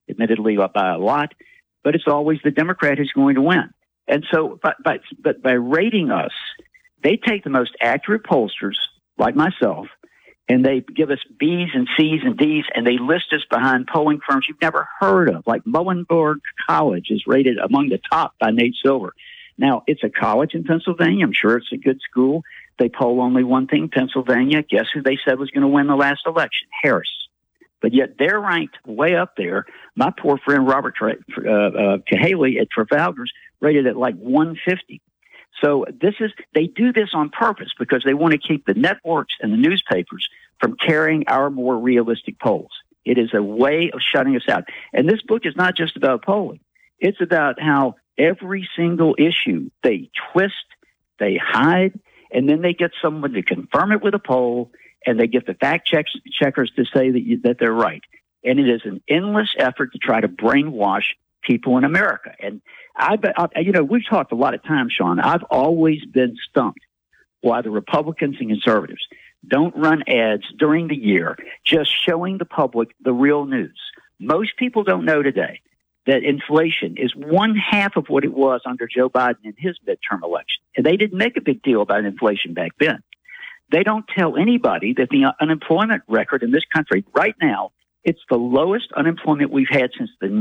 admittedly by a lot, but it's always the Democrat who's going to win. And so but by rating us, they take the most accurate pollsters like myself, and they give us B's and C's and D's, and they list us behind polling firms you've never heard of, like Muhlenberg College is rated among the top by Nate Silver. Now, it's a college in Pennsylvania. I'm sure it's a good school. They poll only one thing, Pennsylvania. Guess who they said was going to win the last election? Harris. But yet they're ranked way up there. My poor friend Robert Cahaley at Trafalgar's rated at like 150. So they do this on purpose because they want to keep the networks and the newspapers from carrying our more realistic polls. It is a way of shutting us out. And this book is not just about polling. It's about how every single issue they twist, they hide, and then they get someone to confirm it with a poll, and they get the checkers to say that they're right. And it is an endless effort to try to brainwash people in America. And we've talked a lot of times, Sean. I've always been stumped why the Republicans and conservatives don't run ads during the year just showing the public the real news. Most people don't know today that inflation is 1/2 of what it was under Joe Biden in his midterm election. And they didn't make a big deal about inflation back then. They don't tell anybody that the unemployment record in this country right now, it's the lowest unemployment we've had since the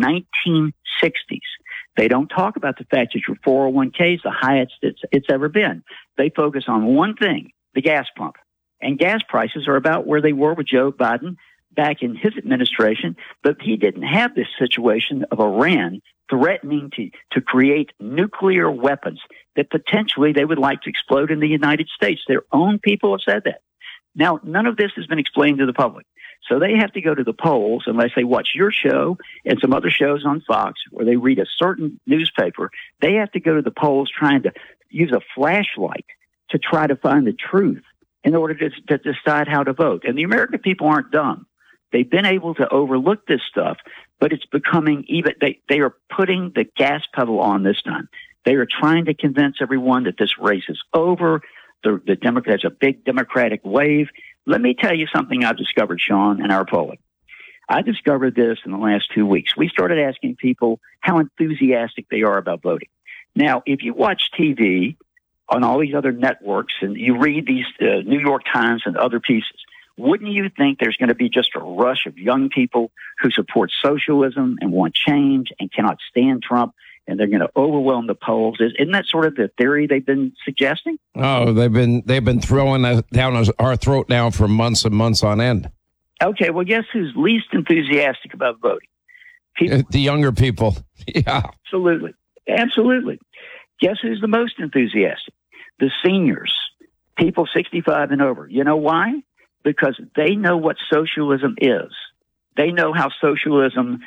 1960s. They don't talk about the fact that your 401k is the highest it's ever been. They focus on one thing, the gas pump. And gas prices are about where they were with Joe Biden back in his administration, but he didn't have this situation of Iran threatening to create nuclear weapons that potentially they would like to explode in the United States. Their own people have said that. Now, none of this has been explained to the public. So they have to go to the polls, unless they watch your show and some other shows on Fox, or they read a certain newspaper. They have to go to the polls trying to use a flashlight to try to find the truth in order to decide how to vote. And the American people aren't dumb. They've been able to overlook this stuff, but it's becoming even, they are putting the gas pedal on this time. They are trying to convince everyone that this race is over. The Democrats, a big Democratic wave. Let me tell you something I've discovered, Sean, in our polling. I discovered this in the last 2 weeks. We started asking people how enthusiastic they are about voting. Now, if you watch TV on all these other networks and you read these New York Times and other pieces, wouldn't you think there's going to be just a rush of young people who support socialism and want change and cannot stand Trump, and they're going to overwhelm the polls? Isn't that sort of the theory they've been suggesting? Oh, they've been throwing that down our throat now for months and months on end. Okay, well, guess who's least enthusiastic about voting? People. The younger people. Yeah. Absolutely. Guess who's the most enthusiastic? The seniors, people 65 and over. You know why? Because they know what socialism is. They know how socialism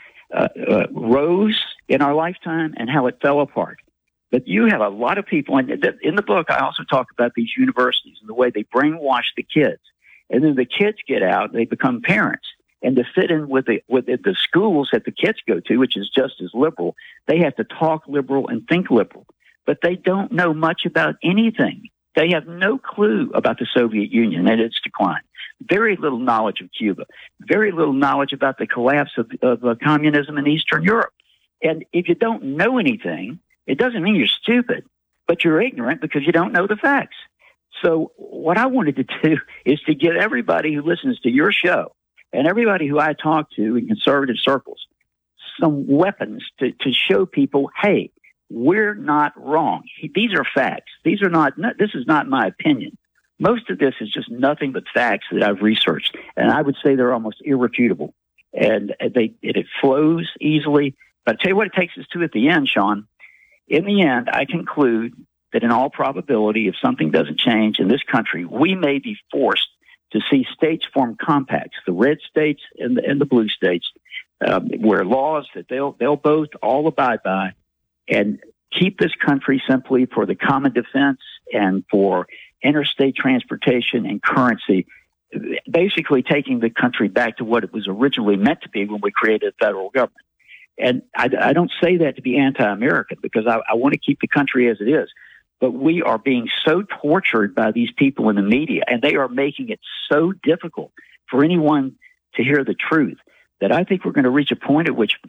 rose in our lifetime and how it fell apart. But you have a lot of people, and in the book I also talk about these universities and the way they brainwash the kids. And then the kids get out, they become parents. And to fit in with the schools that the kids go to, which is just as liberal, they have to talk liberal and think liberal. But they don't know much about anything. They have no clue about the Soviet Union and its decline. Very little knowledge of Cuba. Very little knowledge about the collapse of communism in Eastern Europe. And if you don't know anything, it doesn't mean you're stupid, but you're ignorant because you don't know the facts. So what I wanted to do is to get everybody who listens to your show and everybody who I talk to in conservative circles some weapons to show people, hey, we're not wrong. These are facts. This is not my opinion. Most of this is just nothing but facts that I've researched, and I would say they're almost irrefutable. And it flows easily. But I'll tell you what it takes us to at the end, Sean. In the end, I conclude that in all probability, if something doesn't change in this country, we may be forced to see states form compacts, the red states and the blue states, where laws that they'll both all abide by and keep this country simply for the common defense and for interstate transportation and currency, basically taking the country back to what it was originally meant to be when we created a federal government. And I don't say that to be anti-American because I want to keep the country as it is. But we are being so tortured by these people in the media, and they are making it so difficult for anyone to hear the truth that I think we're going to reach a point at which